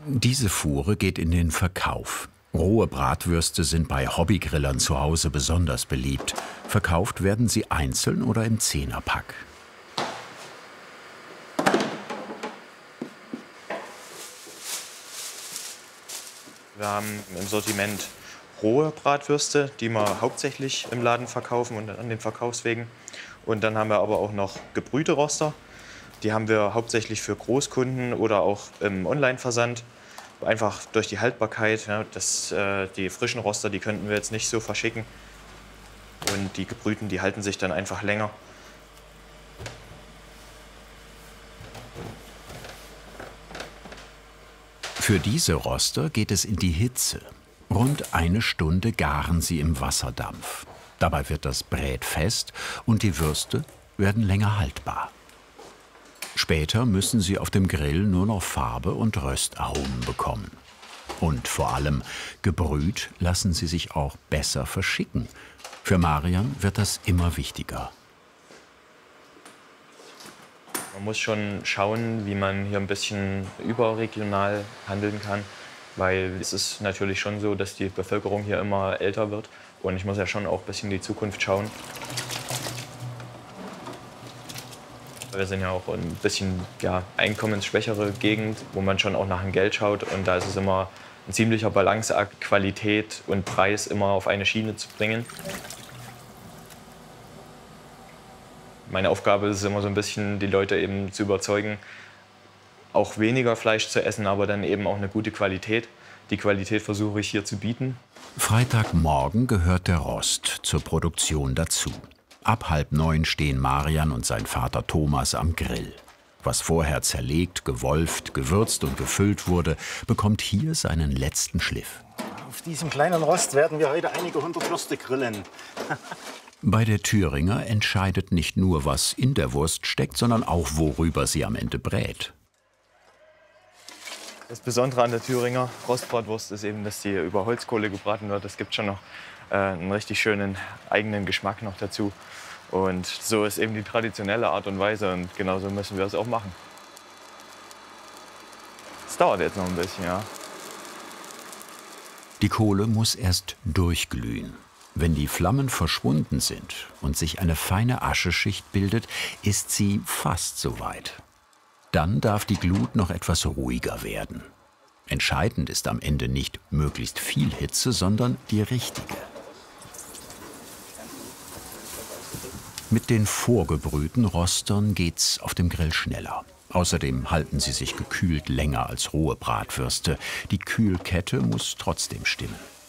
Diese Fuhre geht in den Verkauf. Rohe Bratwürste sind bei Hobbygrillern zu Hause besonders beliebt. Verkauft werden sie einzeln oder im Zehnerpack. Wir haben im Sortiment rohe Bratwürste, die wir hauptsächlich im Laden verkaufen und an den Verkaufswegen. Und dann haben wir aber auch noch gebrühte Roster. Die haben wir hauptsächlich für Großkunden oder auch im Online-Versand. Einfach durch die Haltbarkeit. Ja, die frischen Roster, die könnten wir jetzt nicht so verschicken. Und die gebrühten, die halten sich dann einfach länger. Für diese Roster geht es in die Hitze. Rund eine Stunde garen sie im Wasserdampf. Dabei wird das Brät fest und die Würste werden länger haltbar. Später müssen sie auf dem Grill nur noch Farbe und Röstaromen bekommen. Und vor allem, gebrüht lassen sie sich auch besser verschicken. Für Marian wird das immer wichtiger. Man muss schon schauen, wie man hier ein bisschen überregional handeln kann. Weil es ist natürlich schon so, dass die Bevölkerung hier immer älter wird. Und ich muss ja schon auch ein bisschen in die Zukunft schauen. Wir sind ja auch ein bisschen einkommensschwächere Gegend, wo man schon auch nach dem Geld schaut. Und da ist es immer ein ziemlicher Balanceakt, Qualität und Preis immer auf eine Schiene zu bringen. Meine Aufgabe ist es immer so ein bisschen, die Leute eben zu überzeugen, auch weniger Fleisch zu essen, aber dann eben auch eine gute Qualität. Die Qualität versuche ich hier zu bieten. Freitagmorgen gehört der Rost zur Produktion dazu. Ab 8:30 stehen Marian und sein Vater Thomas am Grill. Was vorher zerlegt, gewolft, gewürzt und gefüllt wurde, bekommt hier seinen letzten Schliff. Auf diesem kleinen Rost werden wir heute einige hundert Würste grillen. Bei der Thüringer entscheidet nicht nur, was in der Wurst steckt, sondern auch, worüber sie am Ende brät. Das Besondere an der Thüringer Rostbratwurst ist eben, dass die über Holzkohle gebraten wird. Es gibt schon noch einen richtig schönen eigenen Geschmack noch dazu. Und so ist eben die traditionelle Art und Weise und genauso müssen wir es auch machen. Es dauert jetzt noch ein bisschen, ja. Die Kohle muss erst durchglühen. Wenn die Flammen verschwunden sind und sich eine feine Ascheschicht bildet, ist sie fast soweit. Dann darf die Glut noch etwas ruhiger werden. Entscheidend ist am Ende nicht möglichst viel Hitze, sondern die richtige. Mit den vorgebrühten Rostern geht's auf dem Grill schneller. Außerdem halten sie sich gekühlt länger als rohe Bratwürste. Die Kühlkette muss trotzdem stimmen.